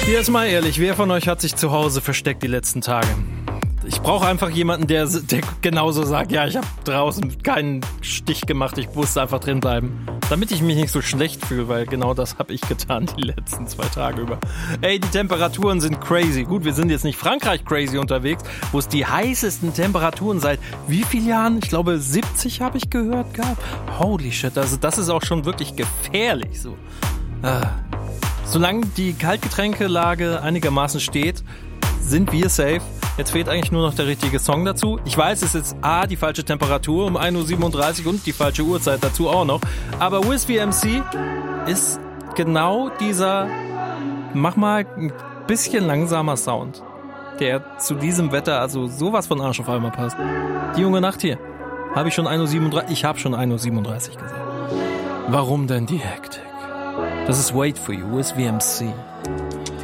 Jetzt mal ehrlich, wer von euch hat sich zu Hause versteckt die letzten Tage? Ich brauche einfach jemanden, der genauso sagt, ja, ich habe draußen keinen Stich gemacht, ich musste einfach drin bleiben. Damit ich mich nicht so schlecht fühle, weil genau das habe ich getan die letzten 2 Tage über. Ey, die Temperaturen sind crazy. Gut, wir sind jetzt nicht Frankreich crazy unterwegs, wo es die heißesten Temperaturen seit wie vielen Jahren? Ich glaube 70 habe ich gehört gehabt. Holy shit, also das ist auch schon wirklich gefährlich so. Solange die Kaltgetränkelage einigermaßen steht, sind wir safe. Jetzt fehlt eigentlich nur noch der richtige Song dazu. Ich weiß, es ist die falsche Temperatur um 1:37 Uhr und die falsche Uhrzeit dazu auch noch. Aber Wiz VMC ist genau dieser, mach mal ein bisschen langsamer Sound, der zu diesem Wetter also sowas von Arsch auf einmal passt. Die junge Nacht hier. Habe ich schon 1:37 Uhr? Ich habe schon 1:37 Uhr gesagt. Warum denn die Hektik? Das ist Wait For You, Wiz VMC.